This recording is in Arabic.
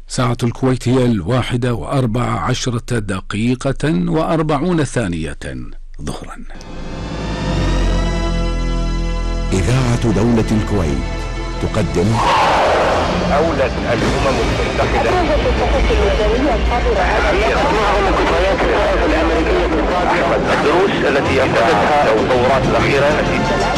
ساعة الكويت هي 11:14 ظهرا. إذاعة دولة الكويت تقدم أولت الأمم المتحدة الدروس التي أخذتها التطورات الأخيرة